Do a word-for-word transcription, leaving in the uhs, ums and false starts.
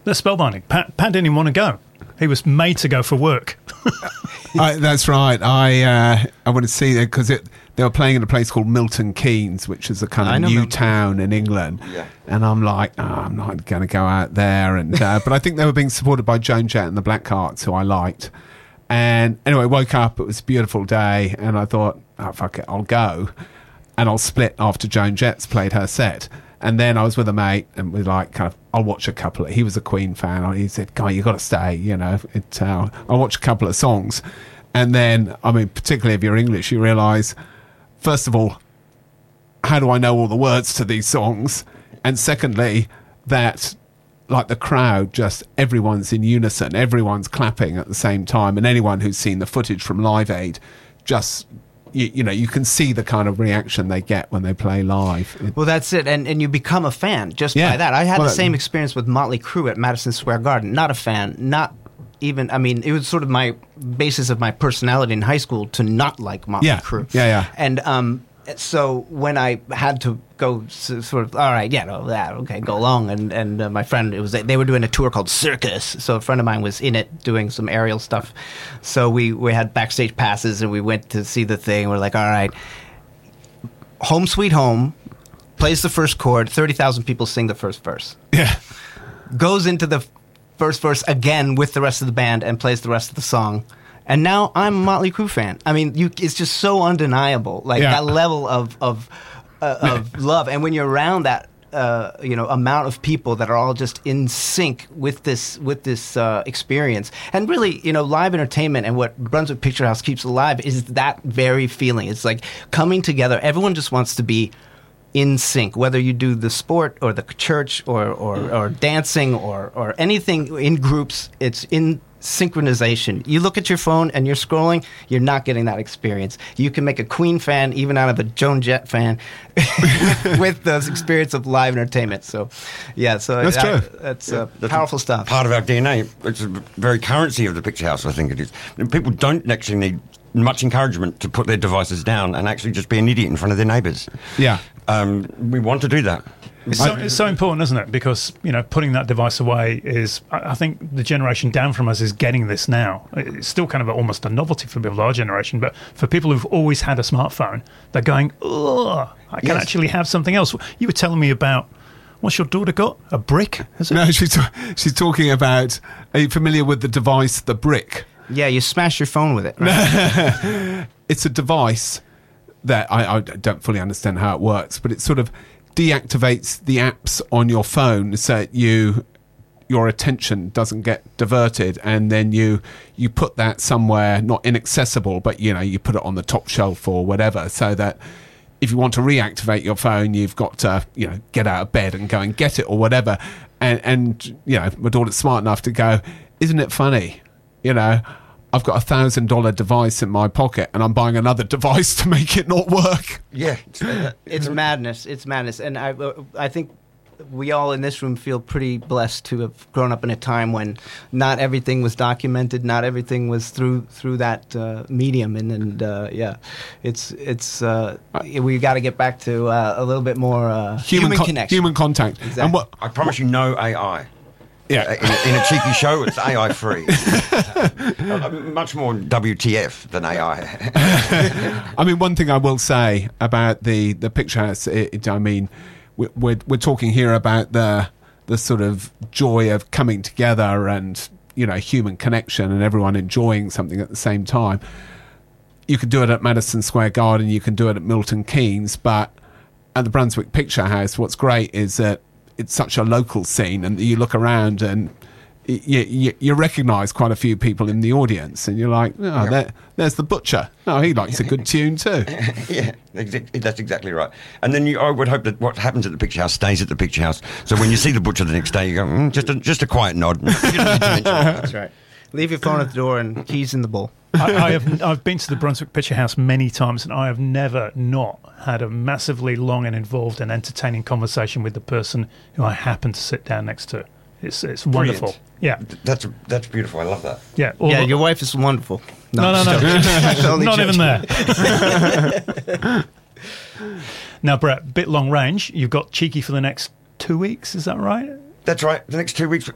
They're spellbinding. Pat, Pat didn't even want to go. He was made to go for work. I, that's right. I uh, I want to see it because it. They were playing in a place called Milton Keynes, which is a kind of new Milton. town in England. Yeah. And I'm like, oh, I'm not going to go out there. And uh, but I think they were being supported by Joan Jett and the Blackhearts, who I liked. And anyway, woke up. It was a beautiful day, and I thought, oh fuck it, I'll go, and I'll split after Joan Jett's played her set. And then I was with a mate, and we like kind of, I'll watch a couple of, he was a Queen fan. He said, "Guy, you got to stay, you know." It, uh, I'll watch a couple of songs. And then, I mean, particularly if you're English, you realise, first of all, how do I know all the words to these songs? And secondly, that, like, the crowd, just everyone's in unison, everyone's clapping at the same time. And anyone who's seen the footage from Live Aid just... You, you know, you can see the kind of reaction they get when they play live. Well, that's it. And and you become a fan just yeah. by that. I had well, the same experience with Motley Crue at Madison Square Garden. Not a fan. Not even, I mean, it was sort of my basis of my personality in high school to not like Motley yeah. Crue. Yeah, yeah. And um, so when I had to go sort of, all right, yeah, no, that, okay, go along. And, and uh, my friend, it was they were doing a tour called Circus. So a friend of mine was in it doing some aerial stuff. So we, we had backstage passes and we went to see the thing. We're like, all right, Home Sweet Home plays the first chord, thirty thousand people sing the first verse. Yeah. Goes into the first verse again with the rest of the band and plays the rest of the song. And now I'm a Motley Crue fan. I mean, you, it's just so undeniable, like yeah. that level of of, uh, of love. And when you're around that, uh, you know, amount of people that are all just in sync with this with this uh, experience, and really, you know, live entertainment and what Brunswick Picture House keeps alive is that very feeling. It's like coming together. Everyone just wants to be in sync, whether you do the sport or the church or or, or dancing or or anything in groups. It's in synchronization. You look at your phone and you're scrolling, you're not getting that experience. You can make a Queen fan even out of a Joan Jett fan with the experience of live entertainment. So yeah, so that's, I, true. that's yeah, uh, that's powerful stuff. Part of our D N A. It's the very currency of the Picture House, I think it is. People don't actually need much encouragement to put their devices down and actually just be an idiot in front of their neighbours. Yeah. Um, we want to do that. It's so, it's so important, isn't it? Because, you know, putting that device away is, I I think the generation down from us is getting this now. It's still kind of a, almost a novelty for people of our generation, but for people who've always had a smartphone, they're going, oh, I can yes. actually have something else. You were telling me about, what's your daughter got? A brick? Is it? No, she's, she's talking about, are you familiar with the device, the brick? Yeah, you smash your phone with it. Right? It's a device that I, I don't fully understand how it works, but it sort of deactivates the apps on your phone so that you your attention doesn't get diverted, and then you you put that somewhere not inaccessible, but you know, you put it on the top shelf or whatever, so that if you want to reactivate your phone, you've got to, you know, get out of bed and go and get it or whatever. And and you know, my daughter's smart enough to go, isn't it funny? You know, I've got a thousand dollar device in my pocket and I'm buying another device to make it not work. Yeah. It's madness. It's madness. And I, I think we all in this room feel pretty blessed to have grown up in a time when not everything was documented, not everything was through through that uh, medium. And, and uh, yeah, it's, it's uh, we got to get back to uh, a little bit more uh, human, human con- connection. Human contact. Exactly. And what, I promise you, no A I. Yeah, in a, in a cheeky show, it's A I free. uh, much more W T F than A I. I mean, one thing I will say about the the Picture House, it, it, I mean, we're, we're we're talking here about the the sort of joy of coming together and, you know, human connection and everyone enjoying something at the same time. You can do it at Madison Square Garden, you can do it at Milton Keynes, but at the Brunswick Picture House, what's great is that it's such a local scene, and you look around and you, you, you recognise quite a few people in the audience, and you're like, oh, yeah. there, there's the butcher. Oh, he likes a good tune too. Yeah, that's exactly right. And then you, I would hope that what happens at the Picture House stays at the Picture House. So when you see the butcher the next day, you go, mm, just a, just a quiet nod. You don't need to mention it. That's right. Leave your phone at the door and keys in the bowl. I, I have I've been to the Brunswick Picture House many times, and I have never not had a massively long and involved and entertaining conversation with the person who I happen to sit down next to. It's it's Brilliant. wonderful. Yeah, that's that's beautiful. I love that. Yeah, yeah. Your wife is wonderful. No, no, no, no. Not even there. Now, Brett, bit long range. You've got Cheeky for the next two weeks. Is that right? That's right. The next two weeks,